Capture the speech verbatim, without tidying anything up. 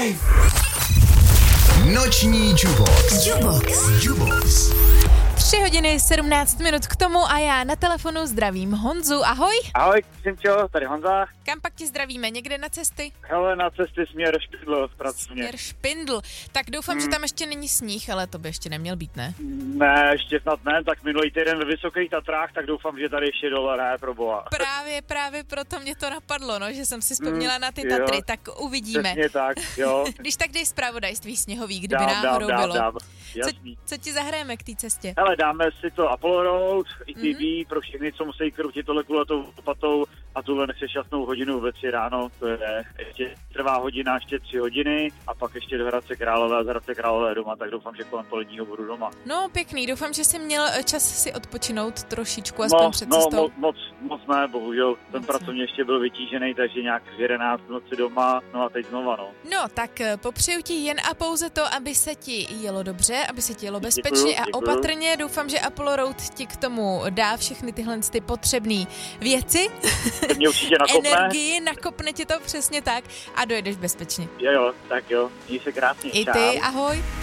Wave. Noční Jubox. Jubox. Jubox. Tři hodiny, sedmnáct minut k tomu a já na telefonu zdravím Honzu. Ahoj. Ahoj, Cynčo, tady Honza. Kam pak ti zdravíme? Někde na cesty? Hele, na cesty směr Špindl, pracovně. Směr Špindl. Tak doufám, hmm. že tam ještě není sníh, ale to by ještě neměl být, ne? Ne, ještě snad ne, tak minulý týden ve Vysokých Tatrách, tak doufám, že tady ještě dole ne, pro boha. Právě, právě proto mě to napadlo, no, že jsem si vzpomněla na ty Tatry, jo, tak uvidíme. Přesně tak, jo. Když tak dej zpravodajství sněhový, kdyby dám, náhodou dám, bylo. Dám, co, co ti zahrajeme k té cestě? Hele, dáme si to Apollo Road, E T B, mm-hmm. pro všechny, co musí kroutit tohle kuletou lopatou a tuhle nešťastnou hodinu ve tři ráno, to je ještě trvá hodina, ještě tři hodiny a pak ještě do Hradce Králové a z Hradce Králové doma, tak doufám, že kolem poledního budu doma. No pěkný, doufám, že jsi měl čas si odpočinout trošičku, aspoň no, před no, cestou. No, moc, moc ne, bohužel, ten pracovně ještě byl vytížený, takže nějak v jedenáct noci doma, no a teď znova, no. No, tak popřeju ti jen a pouze to, aby se ti jelo dobře, aby se ti jelo bezpečně děkuju, a děkuju. opatrně. Doufám, že Apollo Road ti k tomu dá všechny tyhle ty potřebné věci. To mě určitě nakopne. Energii, nakopne ti to přesně tak a dojedeš bezpečně. Jo, jo, tak jo, měj se krásně. I čau. ty, ahoj.